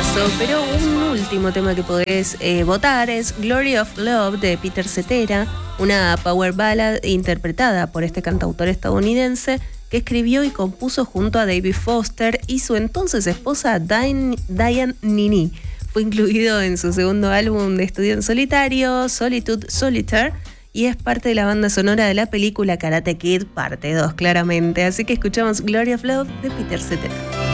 temazo, pero un último tema que podés votar es Glory of Love de Peter Cetera, una power ballad interpretada por este cantautor estadounidense que escribió y compuso junto a David Foster y su entonces esposa Diane Nini. Fue incluido en su segundo álbum de estudio en solitario, Solitude Solitaire, y es parte de la banda sonora de la película Karate Kid parte 2, claramente. Así que escuchamos Glory of Love de Peter Cetera.